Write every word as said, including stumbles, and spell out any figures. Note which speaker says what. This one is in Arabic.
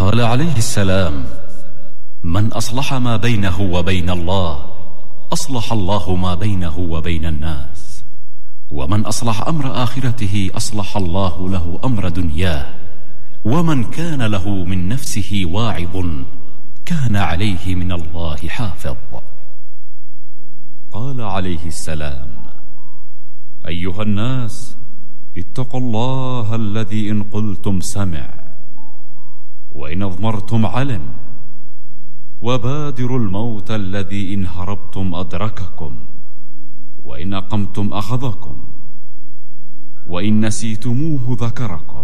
Speaker 1: قال عليه السلام: من أصلح ما بينه وبين الله أصلح الله ما بينه وبين الناس، ومن أصلح أمر آخرته أصلح الله له أمر دنياه، ومن كان له من نفسه واعظ كان عليه من الله حافظ. قال عليه السلام: أيها الناس، اتقوا الله الذي إن قلتم سمع، وإن أضمرتم علم، وبادروا الموت الذي إن هربتم أدرككم، وإن أقمتم أخذكم، وإن نسيتموه ذكركم.